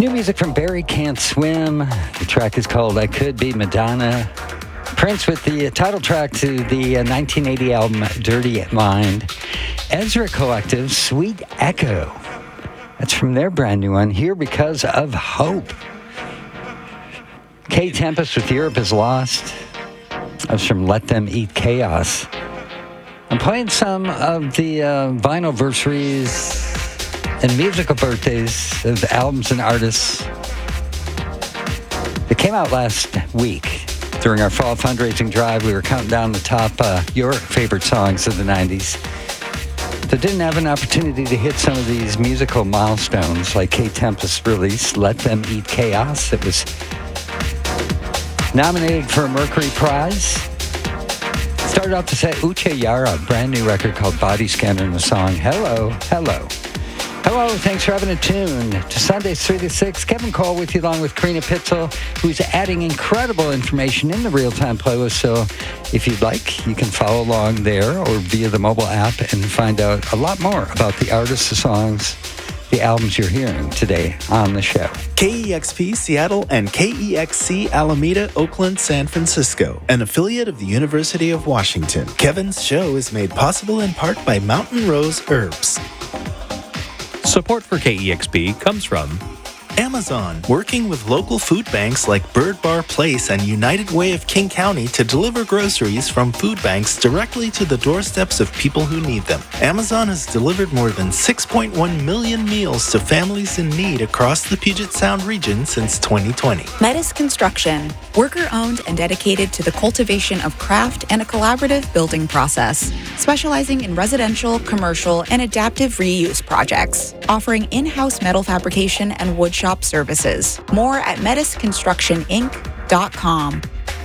New music from Barry Can't Swim. The track is called I Could Be Madonna. Prince with the title track to the 1980 album Dirty Mind. Ezra Collective, Sweet Echo. That's from their brand new one, Here Because of Hope. K Tempest with Europe is Lost. That's from Let Them Eat Chaos. I'm playing some of the vinyl versaries and musical birthdays of albums and artists that came out last week. During our fall fundraising drive, we were counting down the top your favorite songs of the 90s. So didn't have an opportunity to hit some of these musical milestones like K Tempest's release, Let Them Eat Chaos. It was nominated for a Mercury Prize. Started off to say Uche Yara, a brand new record called Body Scanner, and the song Hello, Hello. Hello, thanks for having a tune to Sundays 3 to 6. Kevin Cole with you along with Karina Pitzel, who's adding incredible information in the real-time playlist. So if you'd like, you can follow along there or via the mobile app and find out a lot more about the artists, the songs, the albums you're hearing today on the show. KEXP Seattle and KEXC Alameda, Oakland, San Francisco, an affiliate of the University of Washington. Kevin's show is made possible in part by Mountain Rose Herbs. Support for KEXP comes from Amazon, working with local food banks like Bird Bar Place and United Way of King County to deliver groceries from food banks directly to the doorsteps of people who need them. Amazon has delivered more than 6.1 million meals to families in need across the Puget Sound region since 2020. Metis Construction, worker-owned and dedicated to the cultivation of craft and a collaborative building process, specializing in residential, commercial, and adaptive reuse projects, offering in-house metal fabrication and wood shop services. More at metisconstructioninc.com.